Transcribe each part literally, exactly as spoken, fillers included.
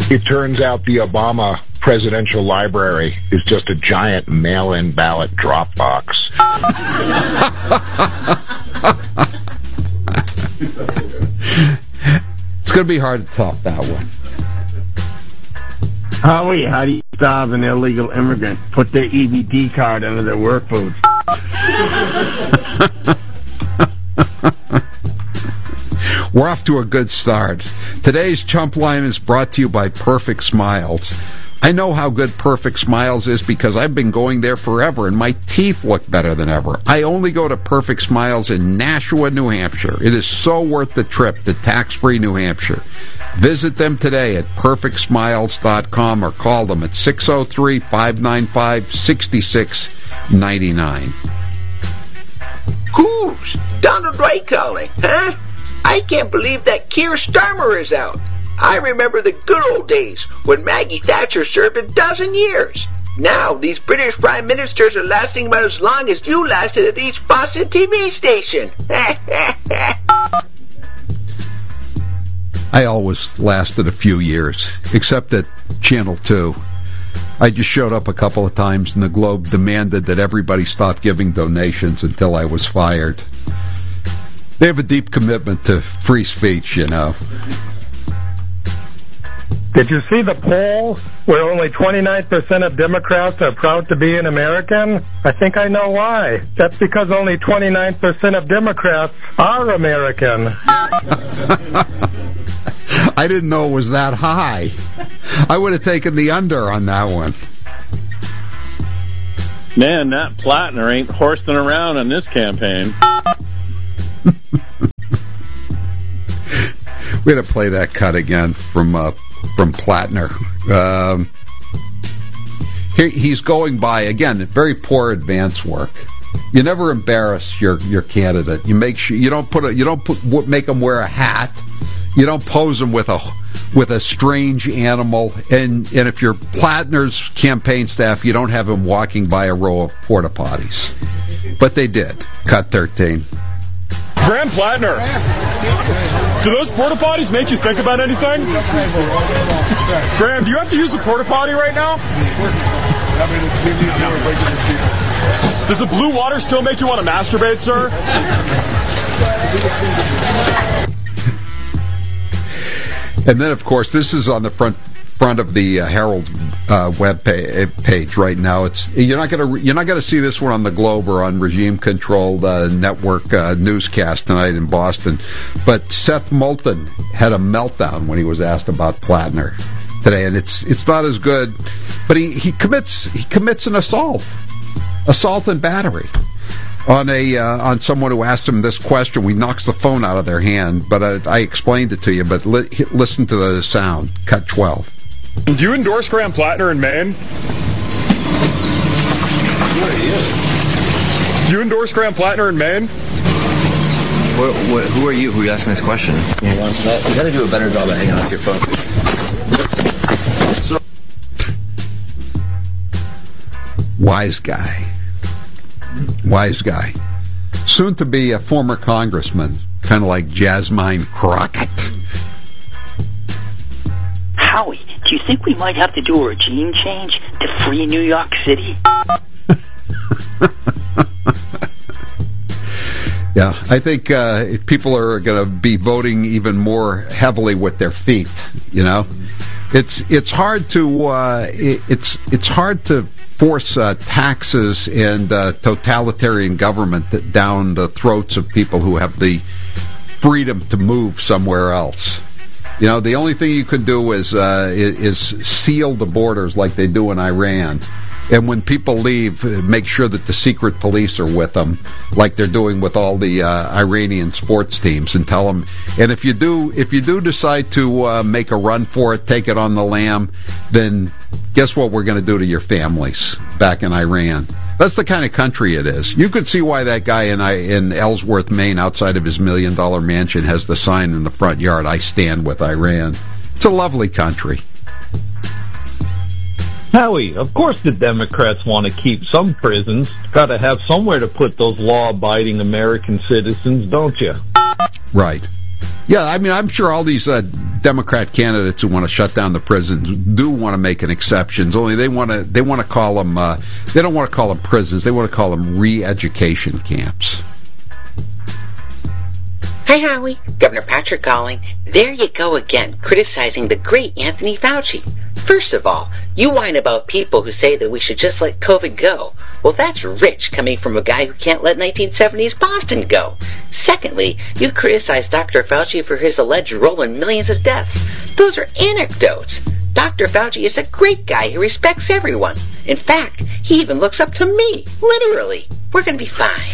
It turns out the Obama presidential library is just a giant mail-in ballot drop box. It's going to be hard to top that one. Howie, how do you stop an illegal immigrant? Put their E B T card under their work boots. We're off to a good start. Today's Chump Line is brought to you by Perfect Smiles. I know how good Perfect Smiles is because I've been going there forever, and my teeth look better than ever. I only go to Perfect Smiles in Nashua, New Hampshire. It is so worth the trip to tax-free New Hampshire. Visit them today at perfect smiles dot com or call them at six oh three, five nine five, six six nine nine. Who's Donald Wright calling, huh? I can't believe that Keir Starmer is out. I remember the good old days when Maggie Thatcher served a dozen years. Now, these British prime ministers are lasting about as long as you lasted at each Boston T V station. I always lasted a few years, except at Channel two. I just showed up a couple of times, and the Globe demanded that everybody stop giving donations until I was fired. They have a deep commitment to free speech, you know. Did you see the poll where only twenty-nine percent of Democrats are proud to be an American? I think I know why. That's because only twenty-nine percent of Democrats are American. I didn't know it was that high. I would have taken the under on that one. Man, that Plattner ain't horsing around in this campaign. We're going to play that cut again from uh, from Plattner. Um, he, he's going by, again, very poor advance work. You never embarrass your, your candidate. You make sure you don't put a, you don't put, make them wear a hat. You don't pose them with a with a strange animal. And and if you're Plattner's campaign staff, you don't have him walking by a row of porta potties. But they did. Cut thirteen. Graham Plattner, do those porta potties make you think about anything? Graham, do you have to use the porta potty right now? Does the blue water still make you want to masturbate, sir? And then, of course, this is on the front front of the uh, Herald uh, web pa- page right now. It's you're not going to you're not going to see this one on the Globe or on regime-controlled uh, network uh, newscast tonight in Boston. But Seth Moulton had a meltdown when he was asked about Plattner today, and it's it's not as good. But he, he commits he commits an assault, assault and battery on a uh, on someone who asked him this question. We knocks the phone out of their hand, but uh, I explained it to you. But li- listen to the sound. Cut twelve. Do you endorse Graham Plattner in Maine? Do you endorse Graham Plattner in Maine? What, what, who are you? Who are you asking this question? Hang on to that. You got to do a better job of hanging on to your phone. Wise guy. Wise guy. Soon to be a former congressman, kind of like Jasmine Crockett. Howie, do you think we might have to do a regime change to free New York City? Yeah, I think uh, people are going to be voting even more heavily with their feet. You know, it's it's hard to uh, it, it's it's hard to force uh, taxes and uh, totalitarian government down the throats of people who have the freedom to move somewhere else. You know, the only thing you can do is uh, is seal the borders like they do in Iran. And when people leave, make sure that the secret police are with them, like they're doing with all the uh, Iranian sports teams, and tell them. And if you do, if you do decide to uh, make a run for it, take it on the lam, then guess what we're going to do to your families back in Iran? That's the kind of country it is. You could see why that guy in in Ellsworth, Maine, outside of his million dollar mansion, has the sign in the front yard, "I stand with Iran." It's a lovely country. Howie, of course the Democrats want to keep some prisons. Got to have somewhere to put those law-abiding American citizens, don't you? Right. Yeah, I mean, I'm sure all these uh, Democrat candidates who want to shut down the prisons do want to make an exceptions. Only they want to they want to call them uh, they don't want to call them prisons. They want to call them re-education camps. Hi, Howie. Governor Patrick calling. There you go again, criticizing the great Anthony Fauci. First of all, you whine about people who say that we should just let COVID go. Well, that's rich coming from a guy who can't let nineteen seventies Boston go. Secondly, you criticize Doctor Fauci for his alleged role in millions of deaths. Those are anecdotes. Doctor Fauci is a great guy who respects everyone. In fact, he even looks up to me, literally. We're going to be fine.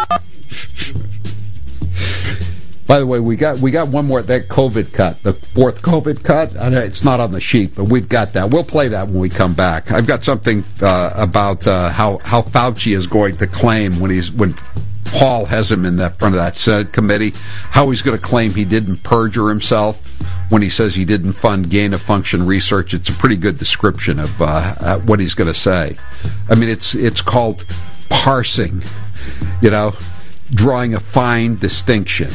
By the way, we got we got one more, that COVID cut, the fourth COVID cut. I know it's not on the sheet, but we've got that. We'll play that when we come back. I've got something uh, about uh, how how Fauci is going to claim when he's when Paul has him in that front of that Senate committee, how he's going to claim he didn't perjure himself when he says he didn't fund gain-of-function research. It's a pretty good description of uh, uh, what he's going to say. I mean, it's it's called parsing, you know, drawing a fine distinction.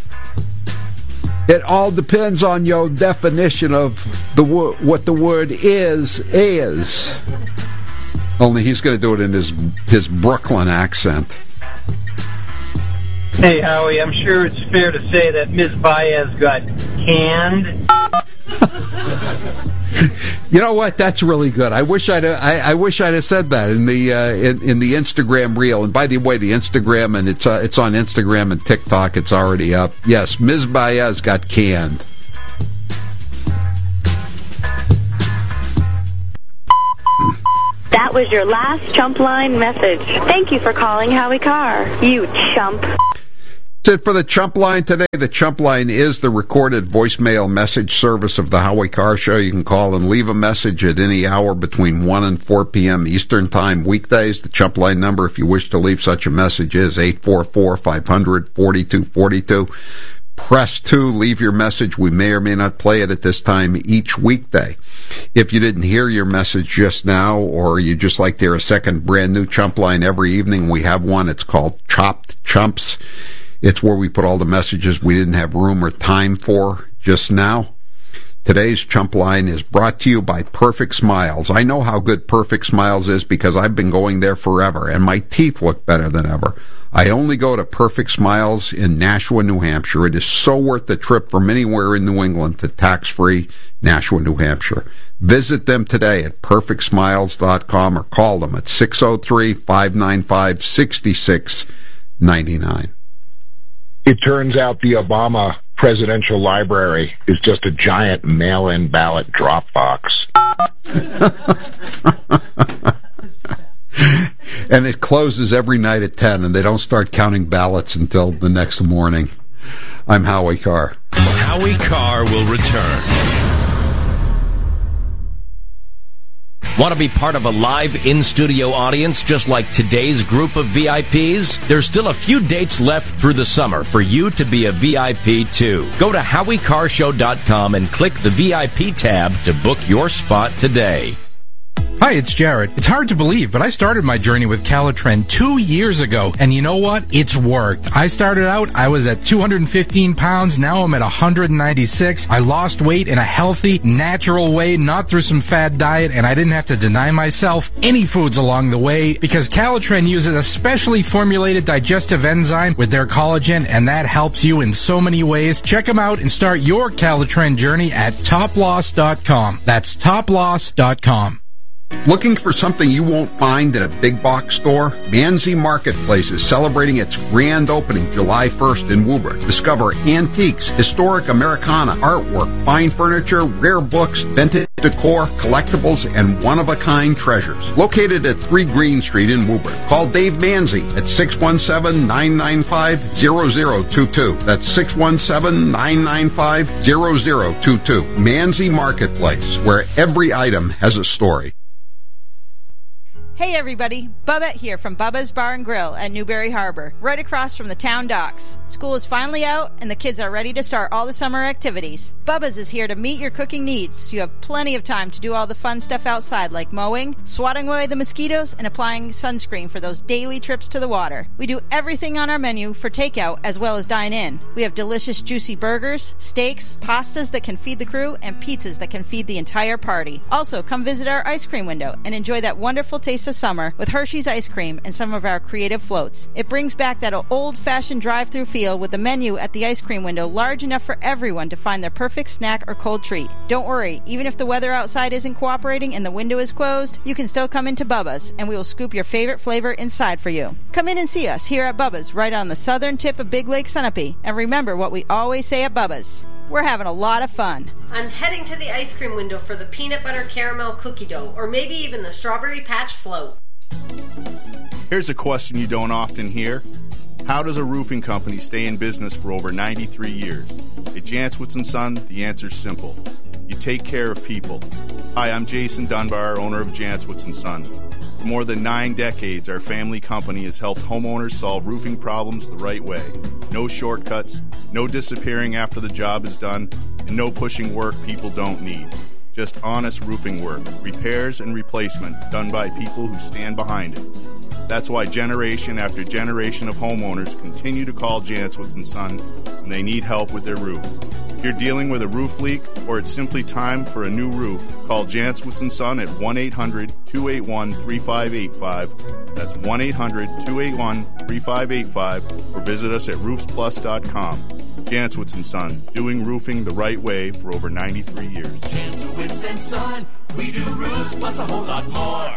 It all depends on your definition of the wo- what the word is, is. Only he's going to do it in his his Brooklyn accent. Hey, Howie, I'm sure it's fair to say that Miz Baez got canned. You know what? That's really good. I wish I'd I, I wish I'd have said that in the uh, in, in the Instagram reel. And by the way, the Instagram and it's uh, it's on Instagram and TikTok. It's already up. Yes, Miz Baez got canned. That was your last chump line message. Thank you for calling Howie Carr. You chump. That's it for the Chump Line today. The Chump Line is the recorded voicemail message service of the Howie Carr Show. You can call and leave a message at any hour between one and four p.m. Eastern Time weekdays. The Chump Line number, if you wish to leave such a message, is eight four four, five hundred, forty-two forty-two. Press two, leave your message. We may or may not play it at this time each weekday. If you didn't hear your message just now, or you just like to hear a second brand new Chump Line every evening, we have one. It's called Chopped Chumps. It's where we put all the messages we didn't have room or time for just now. Today's Chump Line is brought to you by Perfect Smiles. I know how good Perfect Smiles is because I've been going there forever, and my teeth look better than ever. I only go to Perfect Smiles in Nashua, New Hampshire. It is so worth the trip from anywhere in New England to tax-free Nashua, New Hampshire. Visit them today at perfect smiles dot com or call them at six oh three, five nine five, six six nine nine. It turns out the Obama presidential library is just a giant mail-in ballot drop box. And it closes every night at ten, and they don't start counting ballots until the next morning. I'm Howie Carr. Howie Carr will return. Want to be part of a live in-studio audience just like today's group of V I Ps? There's still a few dates left through the summer for you to be a V I P too. Go to howie carr show dot com and click the V I P tab to book your spot today. Hi, it's Jared. It's hard to believe, but I started my journey with Calitren two years ago, and you know what? It's worked. I started out, I was at two hundred fifteen pounds, now I'm at one hundred ninety-six. I lost weight in a healthy, natural way, not through some fad diet, and I didn't have to deny myself any foods along the way, because Calitren uses a specially formulated digestive enzyme with their collagen, and that helps you in so many ways. Check them out and start your Calitren journey at top loss dot com. That's top loss dot com. Looking for something you won't find in a big box store? Manzi Marketplace is celebrating its grand opening July first in Woburn. Discover antiques, historic Americana, artwork, fine furniture, rare books, vintage decor, collectibles, and one-of-a-kind treasures. Located at three Green Street in Woburn. Call Dave Manzi at six one seven, nine nine five, zero zero two two. That's six one seven, nine nine five, zero zero two two. Manzi Marketplace, where every item has a story. Hey everybody, Bubba here from Bubba's Bar and Grill at Newberry Harbor, right across from the town docks. School is finally out and the kids are ready to start all the summer activities. Bubba's is here to meet your cooking needs, so you have plenty of time to do all the fun stuff outside like mowing, swatting away the mosquitoes, and applying sunscreen for those daily trips to the water. We do everything on our menu for takeout as well as dine in. We have delicious juicy burgers, steaks, pastas that can feed the crew, and pizzas that can feed the entire party. Also, come visit our ice cream window and enjoy that wonderful taste of summer with Hershey's ice cream and some of our creative floats. It brings back that old-fashioned drive-through feel with the menu at the ice cream window large enough for everyone to find their perfect snack or cold treat. Don't worry, even if the weather outside isn't cooperating and the window is closed, you can still come into Bubba's and we will scoop your favorite flavor inside for you. Come in and see us here at Bubba's right on the southern tip of Big Lake Sunapee. And remember what we always say at Bubba's. We're having a lot of fun. I'm heading to the ice cream window for the peanut butter caramel cookie dough, or maybe even the strawberry patch float. Here's a question you don't often hear. How does a roofing company stay in business for over ninety-three years? At Jantzwitz and Son, the answer's simple. You take care of people. Hi, I'm Jason Dunbar, owner of Jantzwitz and Son. For more than nine decades, our family company has helped homeowners solve roofing problems the right way. No shortcuts, no disappearing after the job is done, and no pushing work people don't need. Just honest roofing work, repairs and replacement done by people who stand behind it. That's why generation after generation of homeowners continue to call Jantzwitz and Son when they need help with their roof. If you're dealing with a roof leak or it's simply time for a new roof, call Jantzwitz and Son at one eight hundred two eight one three five eight five. That's one eight hundred two eight one three five eight five or visit us at roofs plus dot com. Jantzwitz and Son, doing roofing the right way for over ninety-three years. Jantzwitz and Son, we do roofs plus a whole lot more.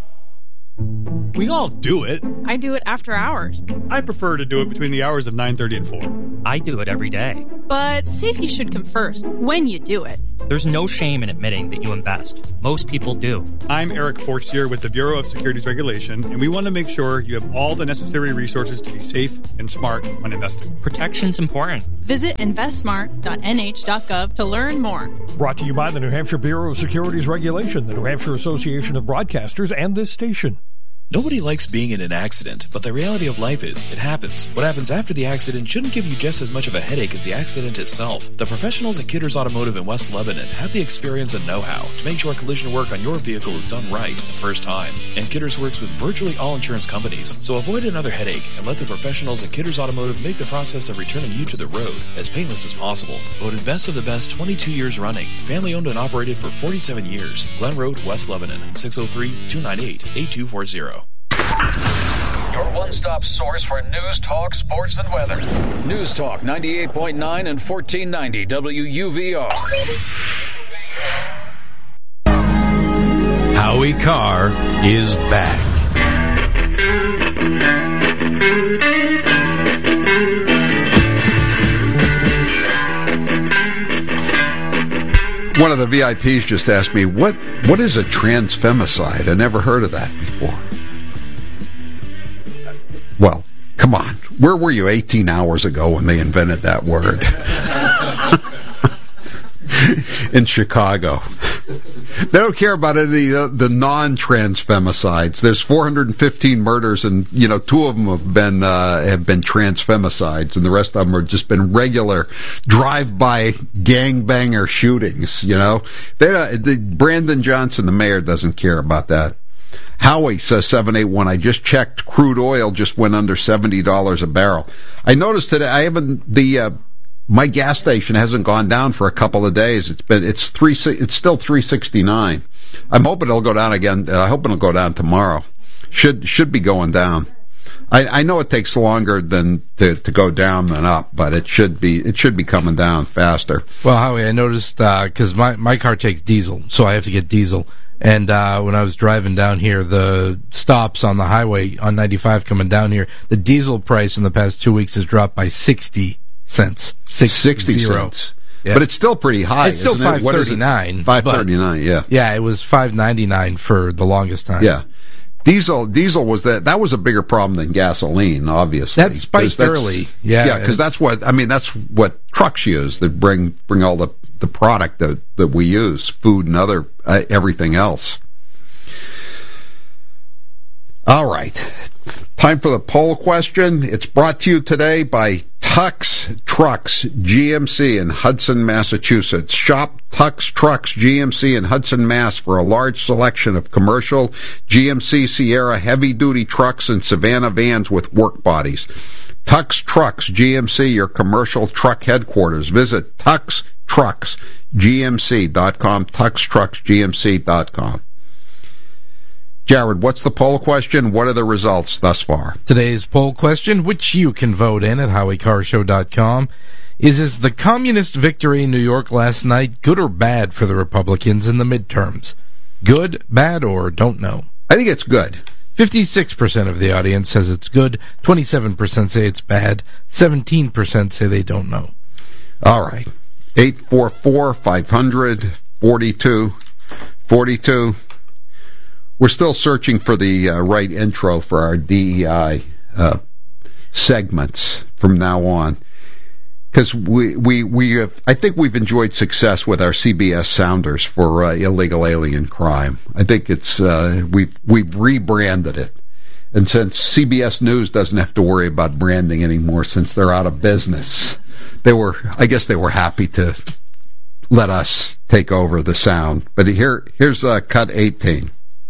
We all do it. I do it after hours. I prefer to do it between the hours of nine thirty and four. I do it every day. But safety should come first when you do it. There's no shame in admitting that you invest. Most people do. I'm Eric Forstier with the Bureau of Securities Regulation, and we want to make sure you have all the necessary resources to be safe and smart when investing. Protection's important. Visit invest smart dot n h dot gov to learn more. Brought to you by the New Hampshire Bureau of Securities Regulation, the New Hampshire Association of Broadcasters, and this station. Nobody likes being in an accident, but the reality of life is, it happens. What happens after the accident shouldn't give you just as much of a headache as the accident itself. The professionals at Kidders Automotive in West Lebanon have the experience and know-how to make sure collision work on your vehicle is done right the first time. And Kidders works with virtually all insurance companies, so avoid another headache and let the professionals at Kidders Automotive make the process of returning you to the road as painless as possible. Voted best of the best twenty-two years running. Family owned and operated for forty-seven years. Glen Road, West Lebanon, six oh three, two nine eight, eight two four zero. Your one-stop source for news, talk, sports, and weather. News Talk ninety-eight point nine and fourteen ninety W U V R. Howie Carr is back. One of the V I Ps just asked me, what what is a transfemicide? I never heard of that before. Well, come on. Where were you eighteen hours ago when they invented that word? In Chicago. They don't care about any of the non-trans femicides. There's four hundred fifteen murders, and you know, two of them have been uh, have been trans femicides, and the rest of them have just been regular drive-by gangbanger shootings. You know, they uh, the, Brandon Johnson, the mayor, doesn't care about that. Howie says seven eight one, I just checked, crude oil just went under seventy dollars a barrel. I noticed today, I haven't, the, uh, my gas station hasn't gone down for a couple of days. It's been, it's three, it's still three sixty-nine. I'm hoping it'll go down again. I hope it'll go down tomorrow. Should, should be going down. I, I know it takes longer than to, to go down than up, but it should be, it should be coming down faster. Well, Howie, I noticed, uh, cause my, my car takes diesel, so I have to get diesel. And uh when I was driving down here, the stops on the highway on ninety-five coming down here, the diesel price in the past two weeks has dropped by sixty cents. Six, sixty zero. cents. Yeah. But it's still pretty high. It's still isn't five it? What is it? thirty-nine. five thirty-nine, yeah. Yeah, it was five ninety-nine for the longest time. Yeah. Diesel, diesel was that, that was a bigger problem than gasoline, obviously. That spiked early. Yeah. Yeah, because that's what, I mean, that's what trucks use that bring, bring all the, the product that, that we use, food and other, uh, everything else. All right. Time for the poll question. It's brought to you today by Tux Trucks G M C in Hudson, Massachusetts. Shop Tux Trucks G M C in Hudson, Mass for a large selection of commercial G M C Sierra heavy-duty trucks and Savannah vans with work bodies. Tux Trucks G M C, your commercial truck headquarters. Visit tux trucks g m c dot com, tux trucks g m c dot com. Jared, what's the poll question? What are the results thus far? Today's poll question, which you can vote in at howie car show dot com, is is the communist victory in New York last night good or bad for the Republicans in the midterms? Good, bad, or don't know? I think it's good. fifty-six percent of the audience says it's good, twenty-seven percent say it's bad, seventeen percent say they don't know. All right. eight four four, five hundred, forty-two forty-two. We're still searching for the uh, right intro for our D E I uh, segments from now on, because we we we have, I think we've enjoyed success with our C B S Sounders for uh, illegal alien crime. I think it's uh, we've we've rebranded it, and since C B S News doesn't have to worry about branding anymore since they're out of business, they were I guess they were happy to let us take over the sound. But here here's uh, cut eighteen.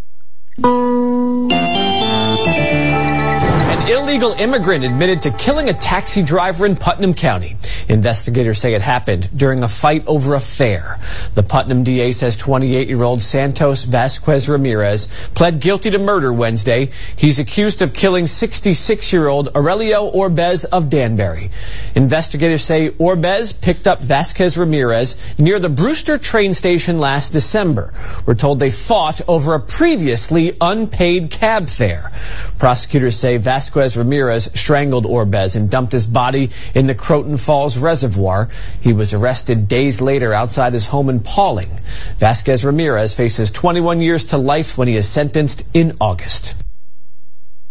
An illegal immigrant admitted to killing a taxi driver in Putnam County. Investigators say it happened during a fight over a fare. The Putnam D A says twenty-eight-year-old Santos Vasquez Ramirez pled guilty to murder Wednesday. He's accused of killing sixty-six-year-old Aurelio Orbez of Danbury. Investigators say Orbez picked up Vasquez Ramirez near the Brewster train station last December. We're told they fought over a previously unpaid cab fare. Prosecutors say Vasquez Ramirez strangled Orbez and dumped his body in the Croton Falls Reservoir. He was arrested days later outside his home in Pauling. Vasquez Ramirez faces twenty-one years to life when he is sentenced in August.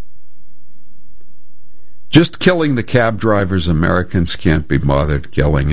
Just killing the cab drivers Americans can't be bothered killing